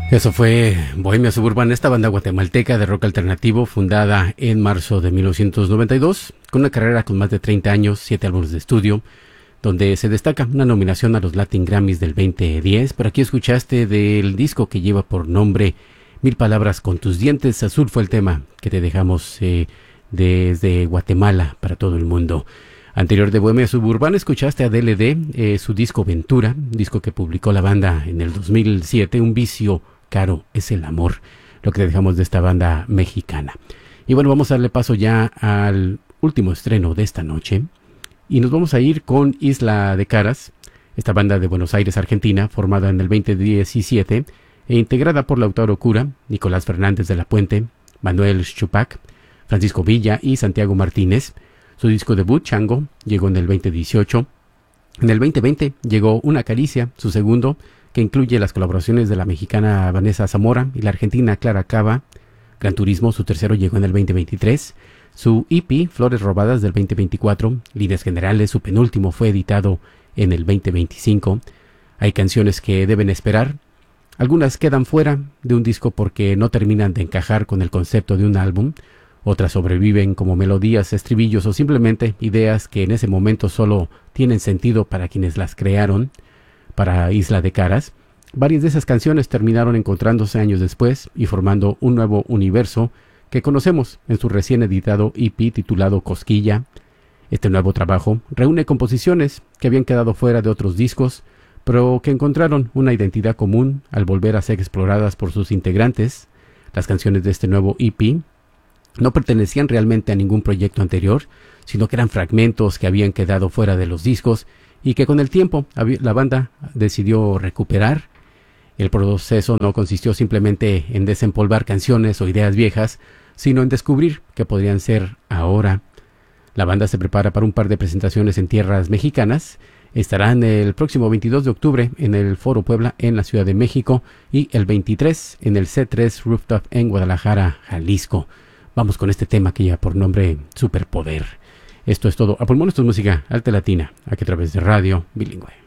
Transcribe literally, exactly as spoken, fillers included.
Eso fue Bohemia Suburbana, esta banda guatemalteca de rock alternativo fundada en marzo de mil novecientos noventa y dos, con una carrera con más de treinta años, siete álbumes de estudio, donde se destaca una nominación a los Latin Grammys del veinte diez. Por aquí escuchaste del disco que lleva por nombre Mil Palabras con tus dientes. Azul fue el tema que te dejamos eh, desde Guatemala para todo el mundo. Anterior de Bohemia Suburbana escuchaste a D L D, eh, su disco Ventura, disco que publicó la banda en el dos mil siete, Un vicio caro es el amor, lo que dejamos de esta banda mexicana. Y bueno, vamos a darle paso ya al último estreno de esta noche y nos vamos a ir con Isla de Caras, esta banda de Buenos Aires, Argentina, formada en el veinte diecisiete e integrada por Lautaro Cura, Nicolás Fernández de la Puente, Manuel Chupac, Francisco Villa y Santiago Martínez. Su disco debut, Chango, llegó en el veinte dieciocho. En el veinte veinte llegó Una Caricia, su segundo, que incluye las colaboraciones de la mexicana Vanessa Zamora y la argentina Clara Cava. Gran Turismo, su tercero, llegó en el veinte veintitrés. Su E P, Flores Robadas, del veinte veinticuatro. Líneas Generales, su penúltimo, fue editado en el veinte veinticinco. Hay canciones que deben esperar. Algunas quedan fuera de un disco porque no terminan de encajar con el concepto de un álbum. Otras sobreviven como melodías, estribillos o simplemente ideas que en ese momento solo tienen sentido para quienes las crearon. Para Isla de Caras, varias de esas canciones terminaron encontrándose años después y formando un nuevo universo que conocemos en su recién editado E P titulado Cosquilla. Este nuevo trabajo reúne composiciones que habían quedado fuera de otros discos, pero que encontraron una identidad común al volver a ser exploradas por sus integrantes. Las canciones de este nuevo E P no pertenecían realmente a ningún proyecto anterior, sino que eran fragmentos que habían quedado fuera de los discos y que con el tiempo la banda decidió recuperar. El proceso no consistió simplemente en desempolvar canciones o ideas viejas, sino en descubrir que podrían ser ahora. La banda se prepara para un par de presentaciones en tierras mexicanas. Estarán el próximo veintidós de octubre en el Foro Puebla en la Ciudad de México y el veintitrés en el C tres Rooftop en Guadalajara, Jalisco. Vamos con este tema que lleva por nombre Superpoder. Esto es todo. A pulmón, esto es música alta latina, aquí a través de Radio Bilingüe.